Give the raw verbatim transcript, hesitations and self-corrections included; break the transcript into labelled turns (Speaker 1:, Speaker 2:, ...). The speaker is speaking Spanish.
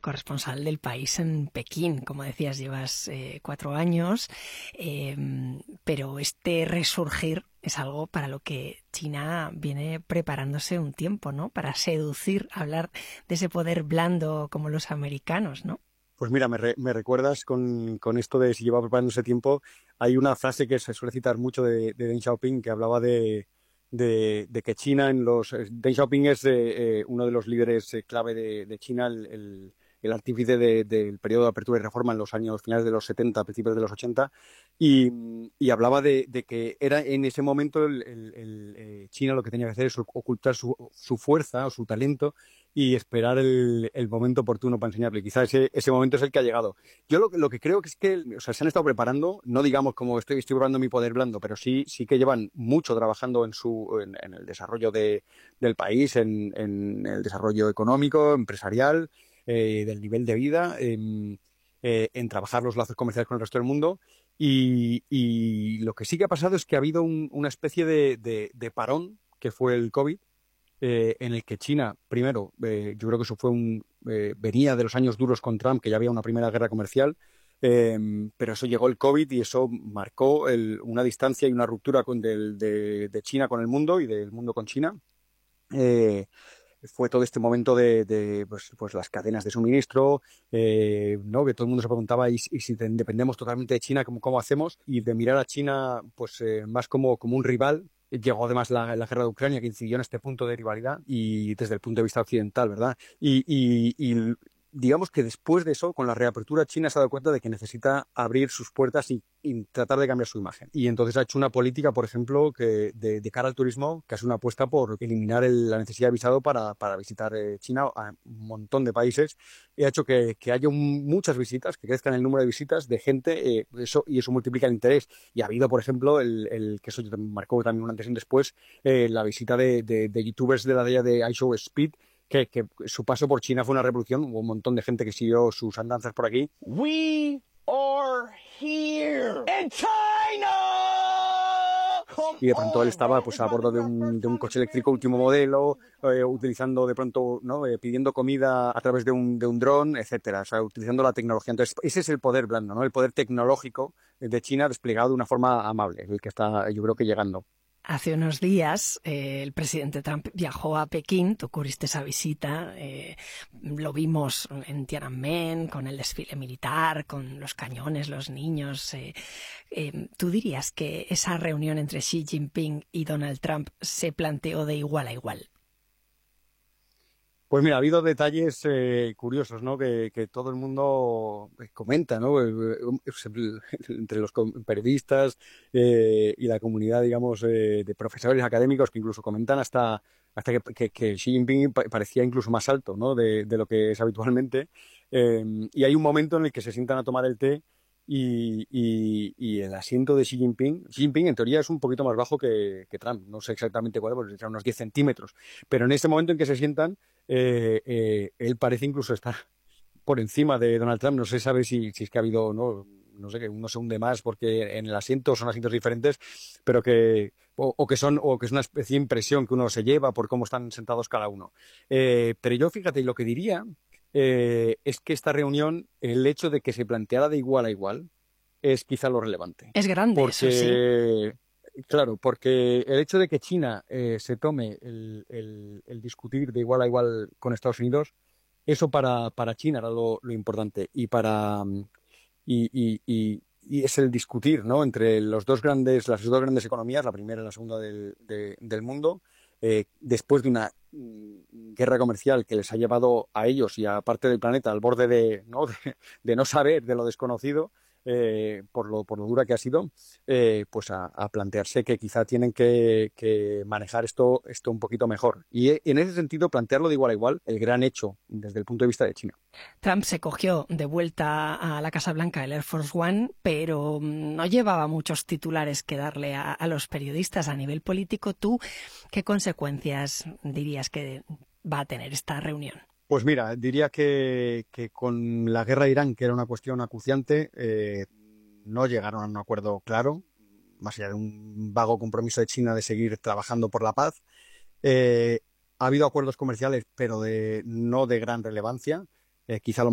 Speaker 1: corresponsal del País en Pekín. Como decías, llevas eh, cuatro años, eh, pero este resurgir es algo para lo que China viene preparándose un tiempo, ¿no? Para seducir, hablar de ese poder blando como los americanos, ¿no?
Speaker 2: Pues mira, me, re, me recuerdas con, con esto de si lleva preparándose tiempo. Hay una frase que se suele citar mucho de, de Deng Xiaoping que hablaba de, de, de que China en los... Deng Xiaoping es eh, eh, uno de los líderes eh, clave de, de China, el, el, el artífice del de, de periodo de apertura y reforma en los años finales de los setenta, principios de los ochenta, y, y hablaba de, de que era en ese momento el, el, el, eh, China lo que tenía que hacer es ocultar su, su fuerza o su talento y esperar el, el momento oportuno para enseñarle. Quizás ese, ese momento es el que ha llegado. Yo lo, lo que creo que es que, o sea, se han estado preparando, no digamos como estoy, estoy preparando mi poder blando, pero sí, sí que llevan mucho trabajando en su, en, en el desarrollo de, del país, en, en el desarrollo económico, empresarial, eh, del nivel de vida, en, eh, en trabajar los lazos comerciales con el resto del mundo. Y, y lo que sí que ha pasado es que ha habido un, una especie de, de, de parón, que fue el COVID, Eh, en el que China, primero, eh, yo creo que eso fue un... Eh, venía de los años duros con Trump, que ya había una primera guerra comercial, eh, pero eso llegó el COVID y eso marcó el, una distancia y una ruptura con del, de, de China con el mundo y del mundo con China. Eh, fue todo este momento de, de pues, pues las cadenas de suministro, eh, ¿no? Que todo el mundo se preguntaba y, y si dependemos totalmente de China, ¿cómo, cómo hacemos? Y de mirar a China pues eh, más como, como un rival. Llegó además la, la guerra de Ucrania, que incidió en este punto de rivalidad y desde el punto de vista occidental, ¿verdad? Y, y, y digamos que después de eso, con la reapertura, China se ha dado cuenta de que necesita abrir sus puertas y, y tratar de cambiar su imagen. Y entonces ha hecho una política, por ejemplo, que de, de cara al turismo, que es una apuesta por eliminar el, la necesidad de visado para, para visitar eh, China a un montón de países. Y ha hecho que, que haya un, muchas visitas, que crezcan el número de visitas de gente, eh, eso, y eso multiplica el interés. Y ha habido, por ejemplo, el, el que eso marcó también un antes y un después, eh, la visita de, de, de youtubers de la talla de iShowSpeed, Que, que su paso por China fue una revolución. Hubo un montón de gente que siguió sus andanzas por aquí.
Speaker 3: We are here in China.
Speaker 2: Y de pronto él estaba pues a bordo de un, de un coche eléctrico último modelo, eh, utilizando de pronto, ¿no? Eh, pidiendo comida a través de un, de un dron, etcétera. O sea, utilizando la tecnología. Entonces, ese es el poder blando, ¿no? El poder tecnológico de China desplegado de una forma amable, el que está, yo creo que llegando.
Speaker 1: Hace unos días eh, el presidente Trump viajó a Pekín, tú cubriste esa visita, eh, lo vimos en Tiananmen, con el desfile militar, con los cañones, los niños. Eh, eh, ¿Tú dirías que esa reunión entre Xi Jinping y Donald Trump se planteó de igual a igual?
Speaker 2: Pues mira, ha habido detalles eh, curiosos, ¿no? Que, que todo el mundo comenta, ¿no? Entre los periodistas eh, y la comunidad, digamos, eh, de profesores académicos que incluso comentan hasta, hasta que, que, que Xi Jinping parecía incluso más alto, ¿no? De, de lo que es habitualmente. Eh, y hay un momento en el que se sientan a tomar el té y, y, y el asiento de Xi Jinping, Xi Jinping en teoría es un poquito más bajo que, que Trump, no sé exactamente cuál, porque será unos diez centímetros, pero en ese momento en que se sientan, eh, eh, él parece incluso estar por encima de Donald Trump. No se sabe si, si es que ha habido, no, no sé, que uno se hunde más porque en el asiento son asientos diferentes, pero que o, o que son o que es una especie de impresión que uno se lleva por cómo están sentados cada uno. Eh, pero yo, fíjate, lo que diría eh, es que esta reunión, el hecho de que se planteara de igual a igual, es quizá lo relevante.
Speaker 1: Es grande,
Speaker 2: Porque,
Speaker 1: eso sí.
Speaker 2: claro, porque el hecho de que China eh, se tome el, el, el discutir de igual a igual con Estados Unidos, eso para, para China era lo, lo importante. Y para y, y, y, y es el discutir, ¿no? Entre los dos grandes, las dos grandes economías, la primera y la segunda del, de, del mundo, eh, después de una mm, guerra comercial que les ha llevado a ellos y a parte del planeta al borde de, ¿no? de, de no saber, de lo desconocido. Eh, por lo por lo dura que ha sido, eh, pues a, a plantearse que quizá tienen que, que manejar esto esto un poquito mejor. Y en ese sentido, plantearlo de igual a igual, el gran hecho desde el punto de vista de China.
Speaker 1: Trump se cogió de vuelta a la Casa Blanca el Air Force One, pero no llevaba muchos titulares que darle a, a los periodistas a nivel político. ¿Tú qué consecuencias dirías que va a tener esta reunión?
Speaker 2: Pues mira, diría que, que con la guerra de Irán, que era una cuestión acuciante, eh, no llegaron a un acuerdo claro, más allá de un vago compromiso de China de seguir trabajando por la paz. Eh, ha habido acuerdos comerciales, pero de, no de gran relevancia. Eh, quizá lo